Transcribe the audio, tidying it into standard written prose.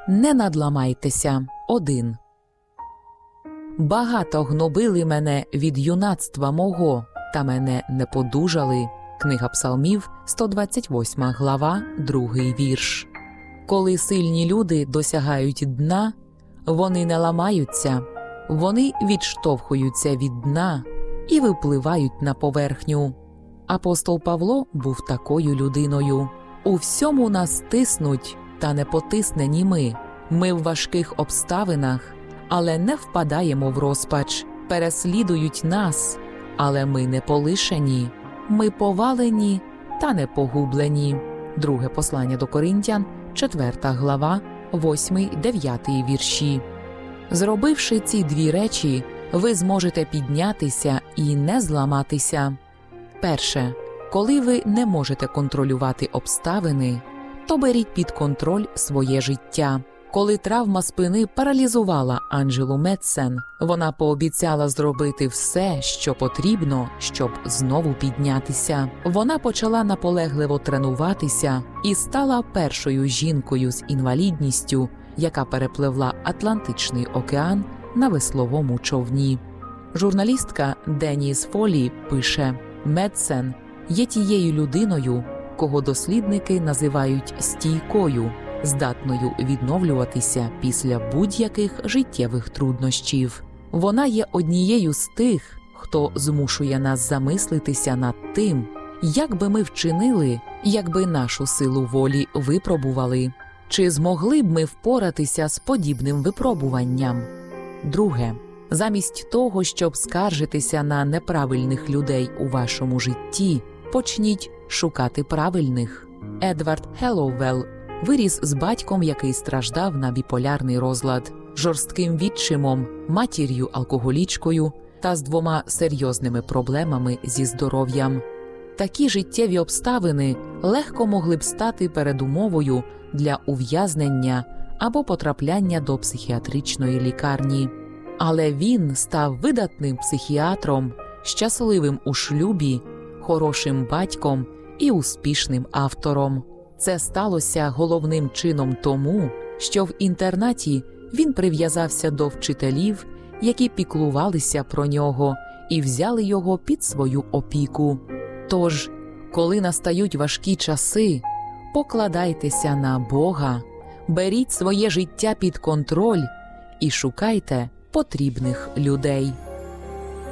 Не надламайтеся. 1. Багато гнобили мене від юнацтва мого, та мене не подужали. Книга Псалмів, 128 глава, 2 вірш. Коли сильні люди досягають дна, вони не ламаються, вони відштовхуються від дна і випливають на поверхню. Апостол Павло був такою людиною. У всьому нас тиснуть, та не потиснені ми. Ми в важких обставинах, але не впадаємо в розпач. Переслідують нас, але ми не полишені. Ми повалені та не погублені. Друге послання до Коринтян, 4 глава, 8-9 вірші. Зробивши ці дві речі, ви зможете піднятися і не зламатися. Перше. Коли ви не можете контролювати обставини, то беріть під контроль своє життя. Коли травма спини паралізувала Анджелу Медсен, вона пообіцяла зробити все, що потрібно, щоб знову піднятися. Вона почала наполегливо тренуватися і стала першою жінкою з інвалідністю, яка перепливла Атлантичний океан на весловому човні. Журналістка Деніс Фолі пише: «Медсен є тією людиною, кого дослідники називають стійкою, здатною відновлюватися після будь-яких життєвих труднощів. Вона є однією з тих, хто змушує нас замислитися над тим, як би ми вчинили, якби нашу силу волі випробували. Чи змогли б ми впоратися з подібним випробуванням? Друге. Замість того, щоб скаржитися на неправильних людей у вашому житті, почніть шукати правильних. Едвард Хеллоуелл виріс з батьком, який страждав на біполярний розлад, жорстким відчимом, матір'ю-алкоголічкою та з 2 серйозними проблемами зі здоров'ям. Такі життєві обставини легко могли б стати передумовою для ув'язнення або потрапляння до психіатричної лікарні. Але він став видатним психіатром, щасливим у шлюбі, хорошим батьком і успішним автором. Це сталося головним чином тому, що в інтернаті він прив'язався до вчителів, які піклувалися про нього і взяли його під свою опіку. Тож, коли настають важкі часи, покладайтеся на Бога, беріть своє життя під контроль і шукайте потрібних людей.